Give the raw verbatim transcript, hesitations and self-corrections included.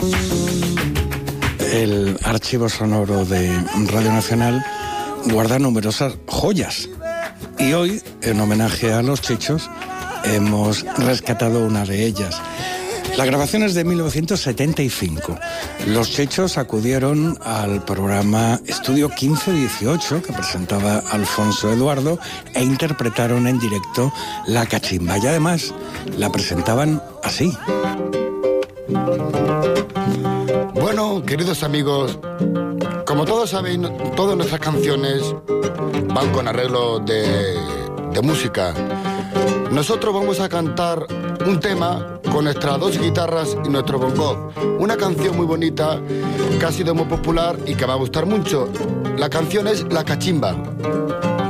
El archivo sonoro de Radio Nacional guarda numerosas joyas. Y hoy, en homenaje a los Chechos, hemos rescatado una de ellas. La grabación es de mil novecientos setenta y cinco. Los Chechos acudieron al programa Estudio quince dieciocho que presentaba Alfonso Eduardo e interpretaron en directo La Cachimba. Y además la presentaban así. Bueno, queridos amigos, como todos saben, todas nuestras canciones van con arreglo de, de música. Nosotros vamos a cantar un tema con nuestras dos guitarras y nuestro bongo. Una canción muy bonita que ha sido muy popular y que va a gustar mucho. La canción es La Cachimba.